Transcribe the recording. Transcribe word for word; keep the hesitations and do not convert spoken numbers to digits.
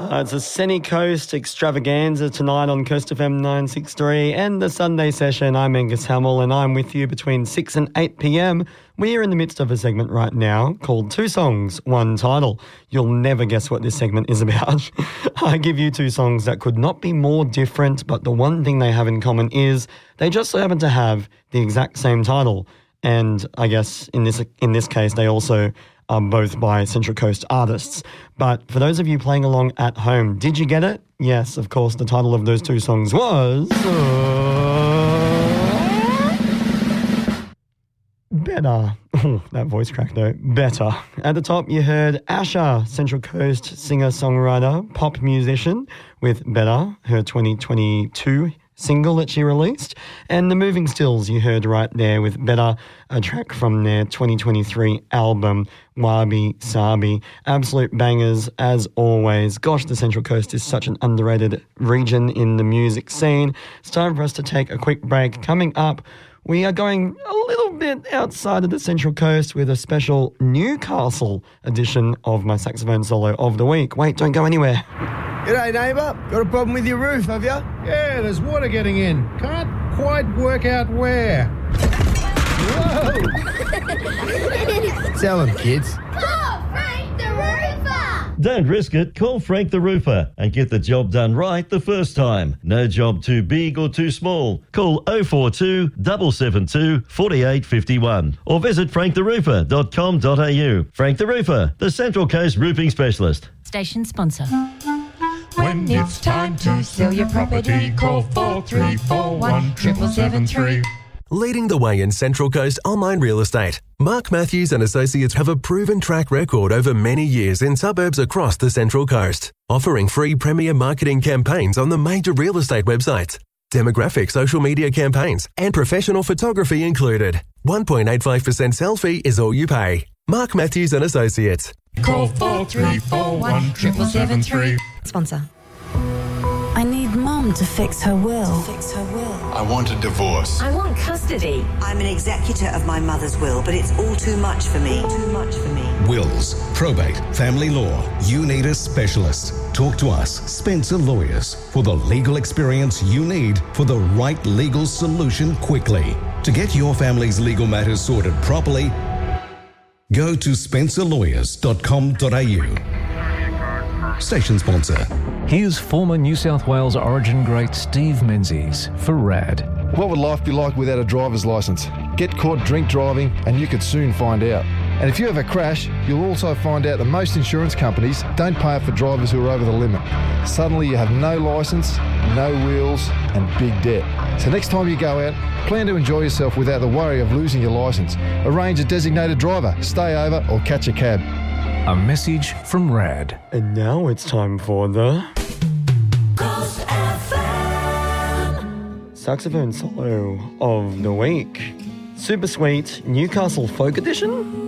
Uh, it's a Sunny Coast extravaganza tonight on Coast F M nine sixty-three and the Sunday session. I'm Angus Hamill and I'm with you between six and eight p.m. We're in the midst of a segment right now called Two Songs, One Title. You'll never guess what this segment is about. I give you two songs that could not be more different, but the one thing they have in common is they just so happen to have the exact same title. And I guess in this in this case, they also are both by Central Coast artists. But for those of you playing along at home, did you get it? Yes, of course, the title of those two songs was... Uh, Better. Oh, that voice crack though. Better. At the top, you heard Asha, Central Coast singer-songwriter, pop musician, with Better, her twenty twenty-two single that she released. And The Moving Stills you heard right there with Better, a track from their twenty twenty-three album, Wabi Sabi. Absolute bangers as always. Gosh, the Central Coast is such an underrated region in the music scene. It's time for us to take a quick break. Coming up, we are going a little bit outside of the Central Coast with a special Newcastle edition of my saxophone solo of the week. Wait, don't go anywhere. G'day, neighbour. Got a problem with your roof, have you? Yeah, there's water getting in. Can't quite work out where. Whoa! Tell them, kids. Call Frank the Roofer! Don't risk it. Call Frank the Roofer and get the job done right the first time. No job too big or too small. Call oh four two, seven seven two, four eight five one or visit frank the roofer dot com dot a u. Frank the Roofer, the Central Coast roofing specialist. Station sponsor. When it's time to sell your property, call four three four one, seven seven three. Leading the way in Central Coast online real estate, Mark Matthews and Associates have a proven track record over many years in suburbs across the Central Coast, offering free premier marketing campaigns on the major real estate websites, demographic social media campaigns, and professional photography included. one point eight five percent sell fee is all you pay. Mark Matthews and Associates. Call four three four one, seven seven three. Sponsor. I need Mum to fix her will. To fix her will. I want a divorce. I want custody. I'm an executor of my mother's will, but it's all too much for me. Too much for me. Wills, probate, family law. You need a specialist. Talk to us, Spencer Lawyers, for the legal experience you need for the right legal solution quickly. To get your family's legal matters sorted properly, go to spencer lawyers dot com dot a u. Station sponsor. Here's former New South Wales Origin great Steve Menzies for RAD. What would life be like without a driver's licence? Get caught drink driving and you could soon find out. And if you have a crash, you'll also find out that most insurance companies don't pay up for drivers who are over the limit. Suddenly you have no licence, no wheels and big debt. So next time you go out, plan to enjoy yourself without the worry of losing your licence. Arrange a designated driver, stay over or catch a cab. A message from RAD. And now it's time for the... Coast F M. saxophone solo of the week. Super sweet Newcastle Folk Edition?